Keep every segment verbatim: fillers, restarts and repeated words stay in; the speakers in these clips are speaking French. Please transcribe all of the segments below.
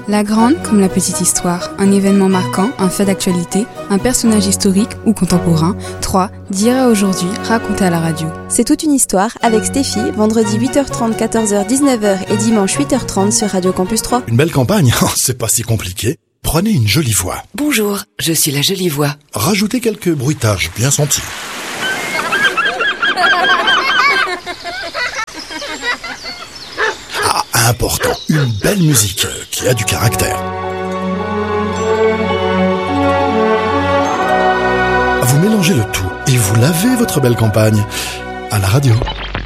La grande comme la petite histoire, un événement marquant, un fait d'actualité, un personnage historique ou contemporain. trois. D'hier à aujourd'hui, raconté à la radio. C'est toute une histoire avec Stéphie, vendredi huit heures trente, quatorze heures, dix-neuf heures et dimanche huit heures trente sur Radio Campus trois. Une belle campagne, c'est pas si compliqué. Prenez une jolie voix. Bonjour, je suis la jolie voix. Rajoutez quelques bruitages bien sentis. Ah, important, une belle musique qui a du caractère. Vous mélangez le tout et vous lavez votre belle campagne à la radio.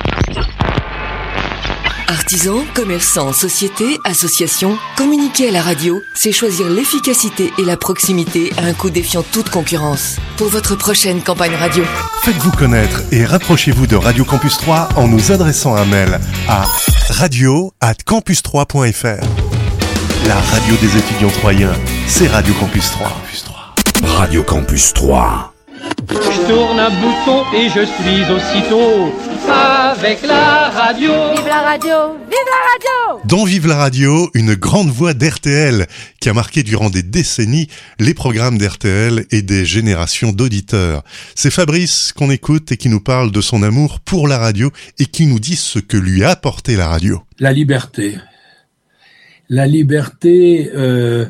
Artisans, commerçants, sociétés, associations, communiquer à la radio, c'est choisir l'efficacité et la proximité à un coût défiant toute concurrence. Pour votre prochaine campagne radio. Faites-vous connaître et rapprochez-vous de Radio Campus trois en nous adressant un mail à radio arobase campus trois point f r. La radio des étudiants troyens, c'est Radio Campus trois. Radio Campus trois. Je tourne un bouton et je suis aussitôt avec la radio. Vive la radio, vive la radio. Dans Vive la radio, une grande voix d'R T L qui a marqué durant des décennies les programmes d'R T L et des générations d'auditeurs. C'est Fabrice qu'on écoute et qui nous parle de son amour pour la radio et qui nous dit ce que lui a apporté la radio. La liberté. La liberté euh,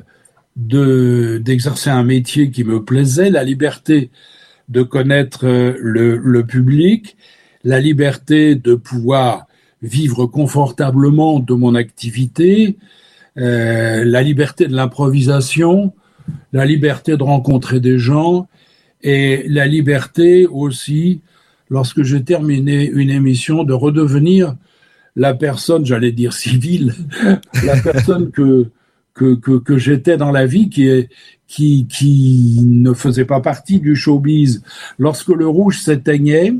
de d'exercer un métier qui me plaisait, la liberté de connaître le, le public, la liberté de pouvoir vivre confortablement de mon activité, euh, la liberté de l'improvisation, la liberté de rencontrer des gens et la liberté aussi, lorsque j'ai terminé une émission, de redevenir la personne, j'allais dire civile, la personne que que que, que j'étais dans la vie, qui est qui qui ne faisait pas partie du showbiz. Lorsque le rouge s'éteignait,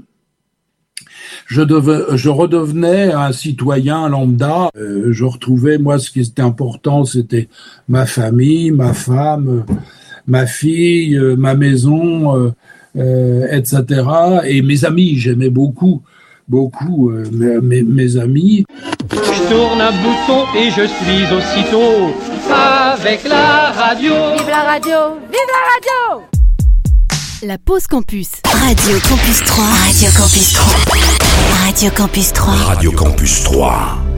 je devais, je redevenais un citoyen lambda. Euh, je retrouvais, moi, ce qui était important, c'était ma famille, ma femme, euh, ma fille, euh, ma maison, euh, euh, et cetera. Et mes amis, j'aimais beaucoup, beaucoup euh, mes, mes amis. Je tourne un bouton et je suis aussitôt avec la radio. Vive la radio, vive la radio. La pause campus. Radio Campus trois. Radio Campus trois. Radio Campus trois. Radio Campus trois.